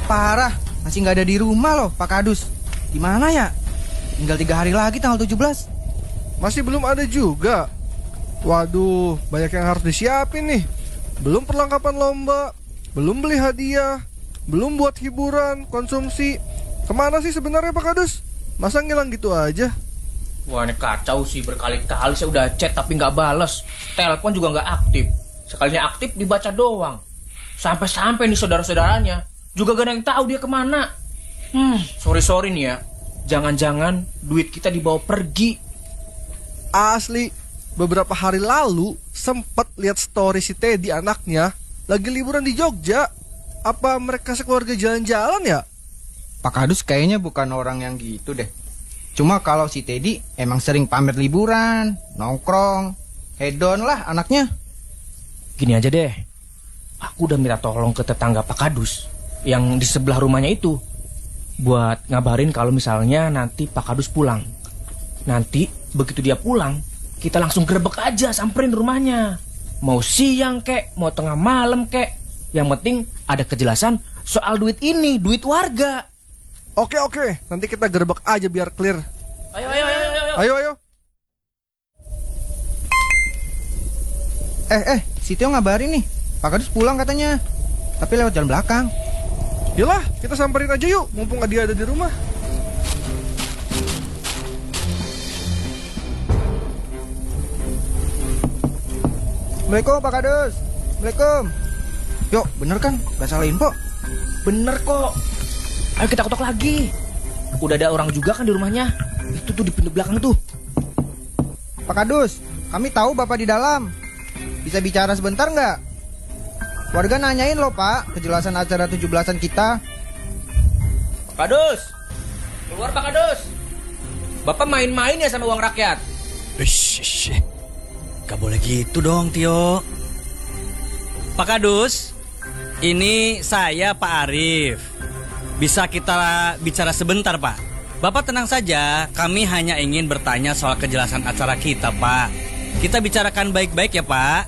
Parah, masih nggak ada di rumah loh Pak Kadus. Gimana ya? Tinggal 3 hari lagi tanggal 17. Masih belum ada juga. Waduh, banyak yang harus disiapin nih. Belum perlengkapan lomba, belum beli hadiah, belum buat hiburan, konsumsi. Kemana sih sebenarnya Pak Kadus? Masa ngilang gitu aja? Wah, ini kacau sih, berkali-kali saya udah chat tapi nggak bales. Telepon juga nggak aktif. Sekalinya aktif dibaca doang. Sampai-sampai nih saudara-saudaranya juga gak ada yang tahu dia kemana. Sorry nih ya. Jangan-jangan duit kita dibawa pergi. Asli, beberapa hari lalu sempet lihat story si Teddy anaknya lagi liburan di Jogja. Apa mereka sekeluarga jalan-jalan ya? Pak Kadus kayaknya bukan orang yang gitu deh. Cuma kalau si Teddy emang sering pamer liburan, nongkrong, hedon lah anaknya. Gini aja deh, aku udah minta tolong ke tetangga Pak Kadus yang di sebelah rumahnya itu buat ngabarin kalau misalnya nanti Pak Kadus pulang. Nanti begitu dia pulang, kita langsung gerebek aja, samperin rumahnya. Mau siang kek, mau tengah malam kek. Yang penting ada kejelasan soal duit ini, duit warga. Oke, nanti kita gerebek aja biar clear. Ayo. Si Tio ngabarin nih, Pak Kadus pulang katanya, tapi lewat jalan belakang. Yalah, kita samperin aja yuk, mumpung dia ada di rumah. Assalamualaikum Pak Kadus. Assalamualaikum. Yuk, bener kan? Gak salah info. Bener kok. Ayo kita ketok lagi. Udah ada orang juga kan di rumahnya. Itu tuh di pintu belakang tuh. Pak Kadus, kami tahu Bapak di dalam. Bisa bicara sebentar nggak? Warga nanyain loh Pak, kejelasan acara 17-an kita. Pak Kadus, keluar Pak Kadus. Bapak main-main ya sama uang rakyat. Gak boleh gitu dong Tio. Pak Kadus, ini saya Pak Arif. Bisa kita bicara sebentar Pak? Bapak tenang saja, kami hanya ingin bertanya soal kejelasan acara kita Pak. Kita bicarakan baik-baik ya Pak.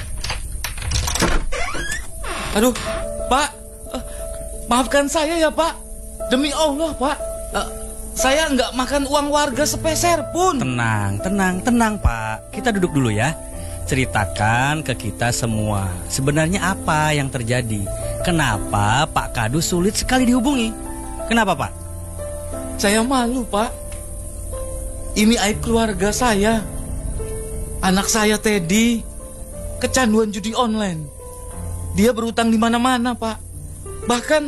Aduh, Pak, maafkan saya ya Pak. Demi Allah Pak, saya nggak makan uang warga sepeser pun. Tenang Pak. Kita duduk dulu ya. Ceritakan ke kita semua sebenarnya apa yang terjadi. Kenapa Pak Kadus sulit sekali dihubungi? Kenapa Pak? Saya malu Pak. Ini aib keluarga saya. Anak saya Teddy kecanduan judi online. Dia berutang di mana-mana Pak. Bahkan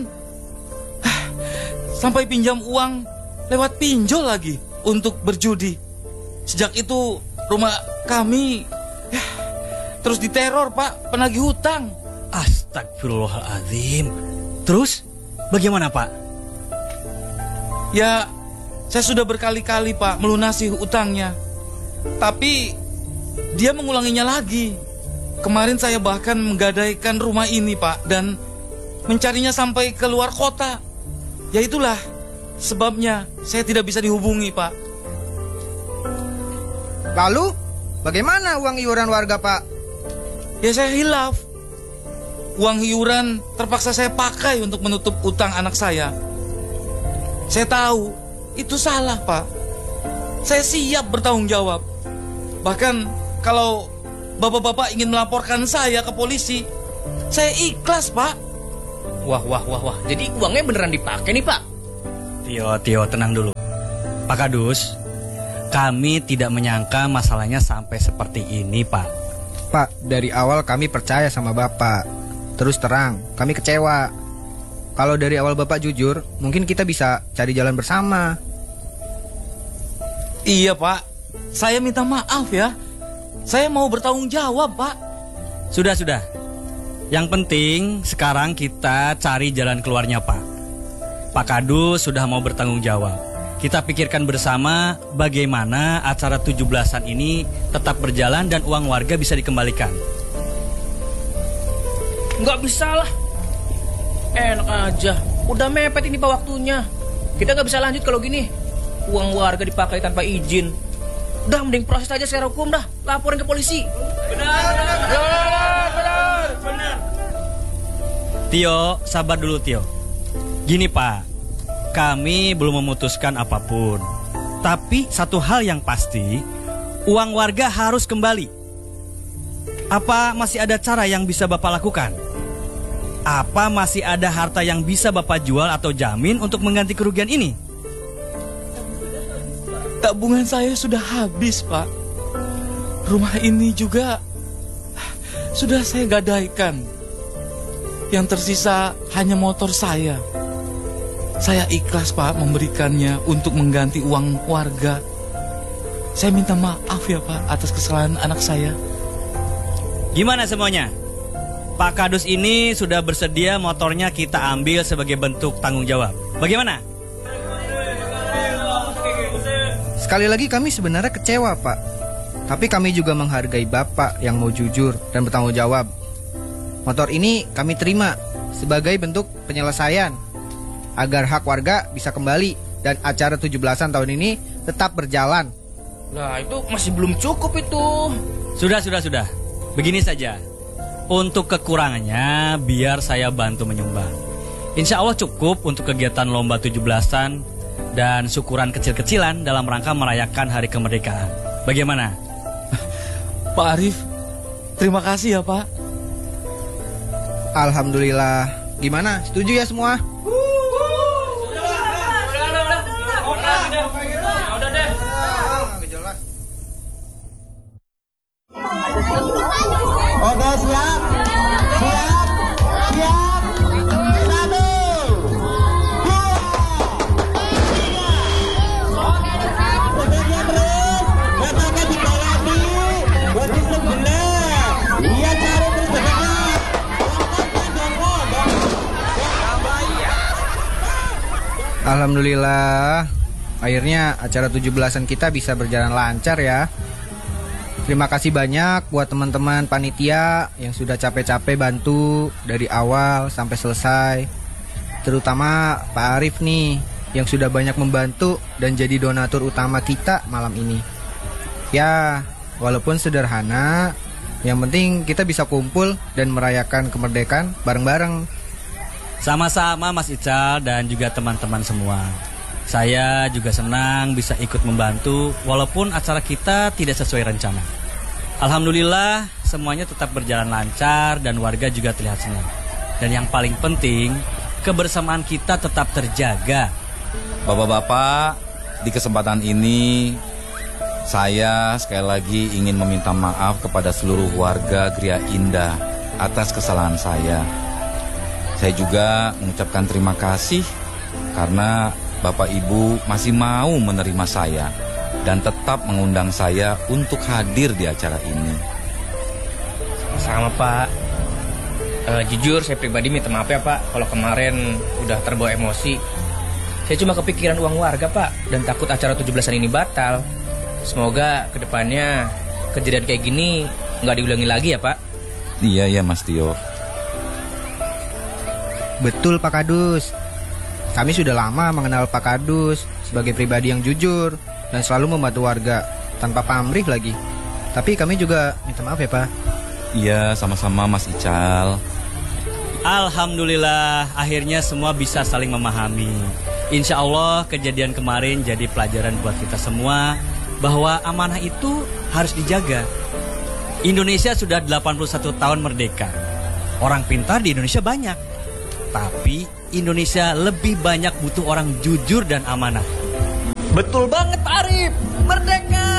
sampai pinjam uang lewat pinjol lagi untuk berjudi. Sejak itu rumah kami terus diteror Pak, penagih hutang. Astagfirullahaladzim. Terus bagaimana Pak? Ya, saya sudah berkali-kali Pak melunasi hutangnya. Tapi dia mengulanginya lagi. Kemarin saya bahkan menggadaikan rumah ini Pak, dan mencarinya sampai ke luar kota. Ya itulah sebabnya saya tidak bisa dihubungi Pak. Lalu, bagaimana uang iuran warga Pak? Ya saya hilaf. Uang iuran terpaksa saya pakai untuk menutup utang anak saya. Saya tahu itu salah Pak. Saya siap bertanggung jawab. Bahkan kalau bapak-bapak ingin melaporkan saya ke polisi, saya ikhlas Pak. Wah. Jadi uangnya beneran dipakai nih Pak? Tio, tenang dulu. Pak Kadus, kami tidak menyangka masalahnya sampai seperti ini Pak. Pak, dari awal kami percaya sama Bapak. Terus terang, kami kecewa. Kalau dari awal Bapak jujur, mungkin kita bisa cari jalan bersama. Iya Pak, saya minta maaf ya. Saya mau bertanggung jawab Pak. Sudah. Yang penting sekarang kita cari jalan keluarnya Pak. Pak Kadus sudah mau bertanggung jawab. Kita pikirkan bersama bagaimana acara 17-an ini tetap berjalan dan uang warga bisa dikembalikan. Nggak bisa lah. Enak aja. Udah mepet ini Pak waktunya. Kita nggak bisa lanjut kalau gini. Uang warga dipakai tanpa izin. Udah mending proses aja secara hukum dah. Laporin ke polisi. Benar. Tio, sabar dulu Tio. Gini Pak, kami belum memutuskan apapun. Tapi satu hal yang pasti, uang warga harus kembali. Apa masih ada cara yang bisa Bapak lakukan? Apa masih ada harta yang bisa Bapak jual atau jamin untuk mengganti kerugian ini? Tabungan saya sudah habis, Pak. Rumah ini juga sudah saya gadaikan. Yang tersisa hanya motor saya. Saya ikhlas, Pak, memberikannya untuk mengganti uang warga. Saya minta maaf ya, Pak, atas kesalahan anak saya. Gimana semuanya? Pak Kadus ini sudah bersedia motornya kita ambil sebagai bentuk tanggung jawab. Bagaimana? Sekali lagi kami sebenarnya kecewa, Pak. Tapi kami juga menghargai Bapak yang mau jujur dan bertanggung jawab. Motor ini kami terima sebagai bentuk penyelesaian agar hak warga bisa kembali dan acara 17-an tahun ini tetap berjalan. Nah, itu masih belum cukup itu. Sudah. Begini saja. Untuk kekurangannya biar saya bantu menyumbang. Insya Allah cukup untuk kegiatan lomba 17-an dan syukuran kecil-kecilan dalam rangka merayakan hari kemerdekaan. Bagaimana? Pak Arif, terima kasih ya, Pak. Alhamdulillah. Gimana? Setuju ya semua? Oke, siap. Satu, dua, tiga. Bekerja terus. Katakan dibayani. Bodi sebelah. Iya, cari terus bergerak. Alhamdulillah. Akhirnya acara 17-an kita bisa berjalan lancar ya. Terima kasih banyak buat teman-teman panitia yang sudah capek-capek bantu dari awal sampai selesai. Terutama Pak Arif nih yang sudah banyak membantu dan jadi donatur utama kita malam ini. Ya, walaupun sederhana, yang penting kita bisa kumpul dan merayakan kemerdekaan bareng-bareng. Sama-sama Mas Ical dan juga teman-teman semua. Saya juga senang bisa ikut membantu walaupun acara kita tidak sesuai rencana. Alhamdulillah semuanya tetap berjalan lancar dan warga juga terlihat senang. Dan yang paling penting, kebersamaan kita tetap terjaga. Bapak-bapak, di kesempatan ini saya sekali lagi ingin meminta maaf kepada seluruh warga Gria Indah atas kesalahan saya. Saya juga mengucapkan terima kasih karena Bapak Ibu masih mau menerima saya dan tetap mengundang saya untuk hadir di acara ini. Sama Pak. Jujur saya pribadi minta maaf ya Pak kalau kemarin udah terbawa emosi. Saya cuma kepikiran uang warga Pak dan takut acara 17-an ini batal. Semoga kedepannya kejadian kayak gini nggak diulangi lagi ya Pak. Iya ya Mas Tio. Betul Pak Kadus. Kami sudah lama mengenal Pak Kadus sebagai pribadi yang jujur dan selalu membantu warga tanpa pamrih lagi. Tapi kami juga minta maaf ya Pak. Iya sama-sama Mas Ical. Alhamdulillah akhirnya semua bisa saling memahami. Insya Allah kejadian kemarin jadi pelajaran buat kita semua bahwa amanah itu harus dijaga. Indonesia sudah 81 tahun merdeka. Orang pintar di Indonesia banyak. Tapi Indonesia lebih banyak butuh orang jujur dan amanah. Betul banget Pak Arif. Merdeka!